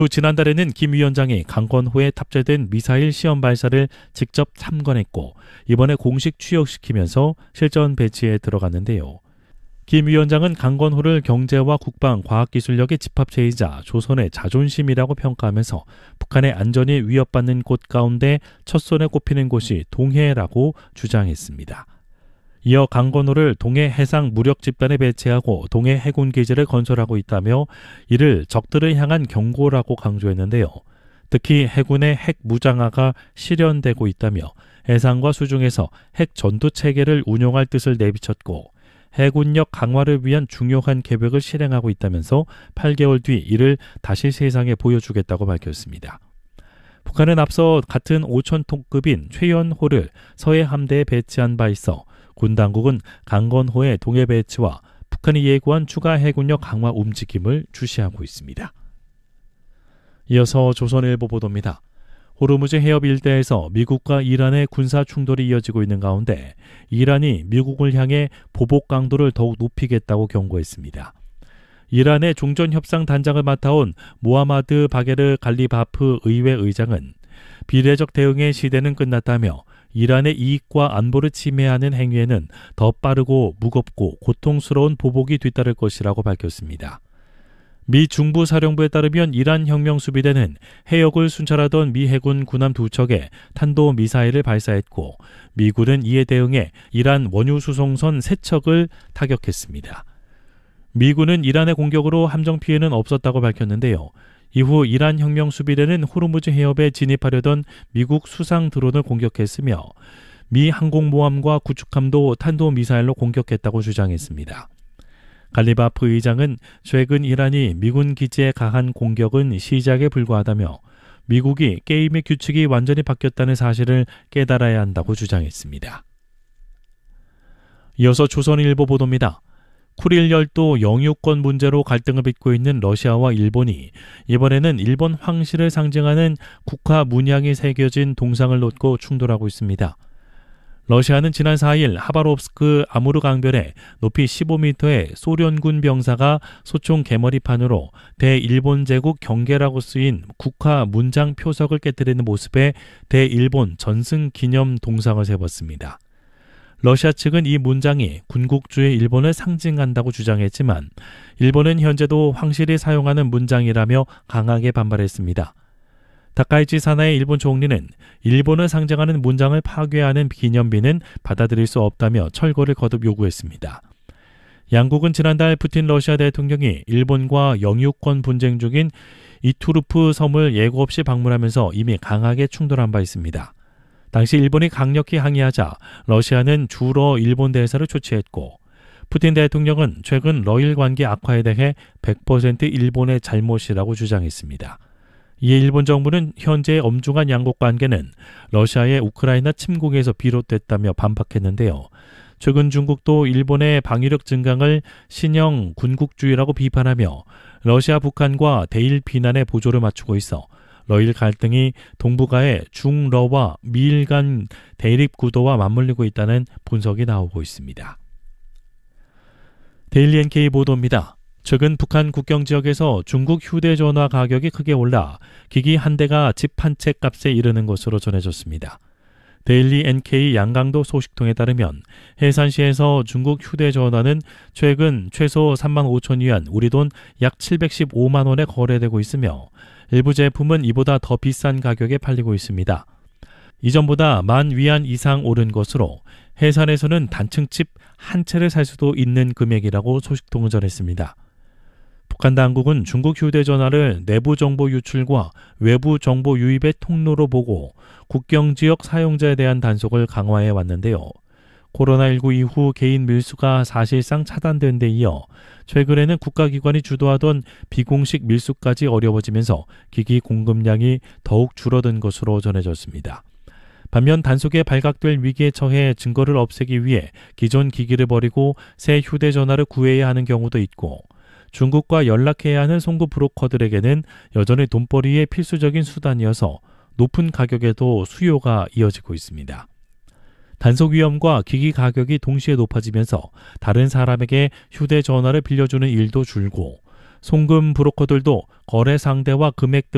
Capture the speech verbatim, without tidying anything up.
또 지난달에는 김 위원장이 강건호에 탑재된 미사일 시험 발사를 직접 참관했고 이번에 공식 취역시키면서 실전 배치에 들어갔는데요. 김 위원장은 강건호를 경제와 국방, 과학기술력의 집합체이자 조선의 자존심이라고 평가하면서 북한의 안전이 위협받는 곳 가운데 첫손에 꼽히는 곳이 동해라고 주장했습니다. 이어 강건호를 동해 해상 무력 집단에 배치하고 동해 해군기지를 건설하고 있다며 이를 적들을 향한 경고라고 강조했는데요. 특히 해군의 핵 무장화가 실현되고 있다며 해상과 수중에서 핵 전투체계를 운용할 뜻을 내비쳤고 해군력 강화를 위한 중요한 계획을 실행하고 있다면서 팔 개월 뒤 이를 다시 세상에 보여주겠다고 밝혔습니다. 북한은 앞서 같은 오천 톤급인 최연호를 서해 함대에 배치한 바 있어 군 당국은 강건호의 동해 배치와 북한이 예고한 추가 해군력 강화 움직임을 주시하고 있습니다. 이어서 조선일보 보도입니다. 호르무즈 해협 일대에서 미국과 이란의 군사 충돌이 이어지고 있는 가운데 이란이 미국을 향해 보복 강도를 더욱 높이겠다고 경고했습니다. 이란의 종전협상 단장을 맡아온 모하마드 바게르 갈리바프 의회 의장은 비례적 대응의 시대는 끝났다며 이란의 이익과 안보를 침해하는 행위에는 더 빠르고 무겁고 고통스러운 보복이 뒤따를 것이라고 밝혔습니다. 미 중부사령부에 따르면 이란 혁명수비대는 해역을 순찰하던 미 해군 군함 두 척에 탄도미사일을 발사했고 미군은 이에 대응해 이란 원유수송선 세 척을 타격했습니다. 미군은 이란의 공격으로 함정 피해는 없었다고 밝혔는데요. 이후 이란 혁명수비대는 호르무즈 해협에 진입하려던 미국 수상 드론을 공격했으며 미 항공모함과 구축함도 탄도미사일로 공격했다고 주장했습니다. 갈리바프 의장은 최근 이란이 미군 기지에 가한 공격은 시작에 불과하다며 미국이 게임의 규칙이 완전히 바뀌었다는 사실을 깨달아야 한다고 주장했습니다. 이어서 조선일보 보도입니다. 쿠릴 열도 영유권 문제로 갈등을 빚고 있는 러시아와 일본이 이번에는 일본 황실을 상징하는 국화 문양이 새겨진 동상을 놓고 충돌하고 있습니다. 러시아는 지난 사 일 하바롭스크 아무르 강변에 높이 십오 미터의 소련군 병사가 소총 개머리판으로 대일본 제국 경계라고 쓰인 국화 문장 표석을 깨뜨리는 모습에 대일본 전승 기념 동상을 세웠습니다. 러시아 측은 이 문장이 군국주의 일본을 상징한다고 주장했지만 일본은 현재도 황실이 사용하는 문장이라며 강하게 반발했습니다. 다카이치 사나의 일본 총리는 일본을 상징하는 문장을 파괴하는 기념비는 받아들일 수 없다며 철거를 거듭 요구했습니다. 양국은 지난달 푸틴 러시아 대통령이 일본과 영유권 분쟁 중인 이투르프 섬을 예고 없이 방문하면서 이미 강하게 충돌한 바 있습니다. 당시 일본이 강력히 항의하자 러시아는 주로 일본 대사를 조치했고 푸틴 대통령은 최근 러일 관계 악화에 대해 백 퍼센트 일본의 잘못이라고 주장했습니다. 이에 일본 정부는 현재 엄중한 양국 관계는 러시아의 우크라이나 침공에서 비롯됐다며 반박했는데요. 최근 중국도 일본의 방위력 증강을 신형 군국주의라고 비판하며 러시아, 북한과 대일 비난의 보조를 맞추고 있어 러일 갈등이 동북아의 중러와 미일 간 대립 구도와 맞물리고 있다는 분석이 나오고 있습니다. 데일리 엔케이 보도입니다. 최근 북한 국경 지역에서 중국 휴대전화 가격이 크게 올라 기기 한 대가 집 한 채 값에 이르는 것으로 전해졌습니다. 데일리 엔케이 양강도 소식통에 따르면 해산시에서 중국 휴대전화는 최근 최소 삼만 오천 위안, 우리 돈 약 칠백십오만 원에 거래되고 있으며 일부 제품은 이보다 더 비싼 가격에 팔리고 있습니다. 이전보다 만 위안 이상 오른 것으로 해산에서는 단층 칩 한 채를 살 수도 있는 금액이라고 소식통은 전했습니다. 북한 당국은 중국 휴대전화를 내부 정보 유출과 외부 정보 유입의 통로로 보고 국경지역 사용자에 대한 단속을 강화해 왔는데요. 코로나십구 이후 개인 밀수가 사실상 차단된 데 이어 최근에는 국가기관이 주도하던 비공식 밀수까지 어려워지면서 기기 공급량이 더욱 줄어든 것으로 전해졌습니다. 반면 단속에 발각될 위기에 처해 증거를 없애기 위해 기존 기기를 버리고 새 휴대전화를 구해야 하는 경우도 있고 중국과 연락해야 하는 송금 브로커들에게는 여전히 돈벌이의 필수적인 수단이어서 높은 가격에도 수요가 이어지고 있습니다. 단속 위험과 기기 가격이 동시에 높아지면서 다른 사람에게 휴대전화를 빌려주는 일도 줄고 송금 브로커들도 거래 상대와 금액 등